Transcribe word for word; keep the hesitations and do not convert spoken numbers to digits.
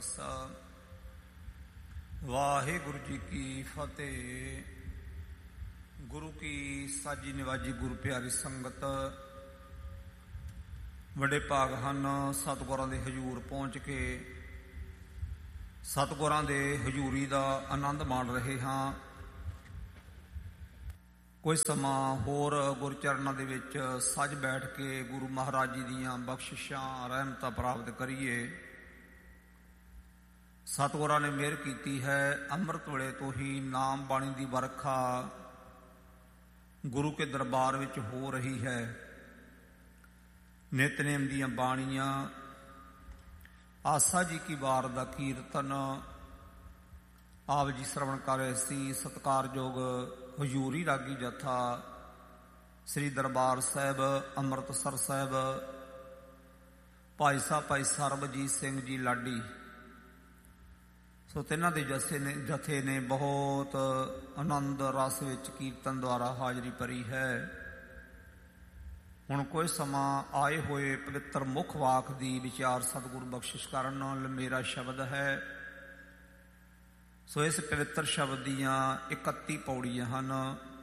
ਖਾਲਸਾ ਵਾਹਿਗੁਰੂ ਜੀ ਕੀ ਫਤਿਹ। ਗੁਰੂ ਕੀ ਸਾਜੀ ਨਿਵਾਜੀ ਗੁਰੂ ਪਿਆਰੀ ਸੰਗਤ, ਵੱਡੇ ਭਾਗ ਹਨ ਸਤਿਗੁਰਾਂ ਦੇ ਹਜ਼ੂਰ ਪਹੁੰਚ ਕੇ ਸਤਿਗੁਰਾਂ ਦੇ ਹਜ਼ੂਰੀ ਦਾ ਆਨੰਦ ਮਾਣ ਰਹੇ ਹਾਂ। ਕੁਝ ਸਮਾਂ ਹੋਰ ਗੁਰਚਰਨਾਂ ਦੇ ਵਿੱਚ ਸੱਜ ਬੈਠ ਕੇ ਗੁਰੂ ਮਹਾਰਾਜ ਜੀ ਦੀਆਂ ਬਖਸ਼ਿਸ਼ਾਂ ਰਹਿਮਤਾਂ ਪ੍ਰਾਪਤ ਕਰੀਏ। ਸਤਿਗੁਰਾਂ ਨੇ ਮਿਹਰ ਕੀਤੀ ਹੈ, ਅੰਮ੍ਰਿਤ ਵੇਲੇ ਤੋਂ ਹੀ ਨਾਮ ਬਾਣੀ ਦੀ ਵਰਖਾ ਗੁਰੂ ਕੇ ਦਰਬਾਰ ਵਿੱਚ ਹੋ ਰਹੀ ਹੈ। ਨਿਤਨੇਮ ਦੀਆਂ ਬਾਣੀਆਂ, ਆਸਾ ਜੀ ਕੀ ਵਾਰ ਦਾ ਕੀਰਤਨ ਆਪ ਜੀ ਸ਼ਰਵਣ ਕਰ ਰਹੇ ਸੀ। ਸਤਿਕਾਰਯੋਗ ਹਜ਼ੂਰੀ ਰਾਗੀ ਜਥਾ ਸ੍ਰੀ ਦਰਬਾਰ ਸਾਹਿਬ ਅੰਮ੍ਰਿਤਸਰ ਸਾਹਿਬ, ਭਾਈ ਸਾਹਿਬ ਭਾਈ ਸਰਬਜੀਤ ਸਿੰਘ ਜੀ ਲਾਡੀ, ਸੋ ਤਿੰਨਾਂ ਦੇ ਜਥੇ ਨੇ ਜਥੇ ਨੇ ਬਹੁਤ ਆਨੰਦ ਰਸ ਵਿੱਚ ਕੀਰਤਨ ਦੁਆਰਾ ਹਾਜ਼ਰੀ ਭਰੀ ਹੈ। ਹੁਣ ਕੁਝ ਸਮਾਂ ਆਏ ਹੋਏ ਪਵਿੱਤਰ ਮੁੱਖ ਵਾਕ ਦੀ ਵਿਚਾਰ ਸਤਿਗੁਰੂ ਬਖਸ਼ਿਸ਼ ਕਰਨ। ਮੇਰਾ ਸ਼ਬਦ ਹੈ, ਸੋ ਇਸ ਪਵਿੱਤਰ ਸ਼ਬਦ ਦੀਆਂ ਇਕੱਤੀ ਪੌੜੀਆਂ ਹਨ।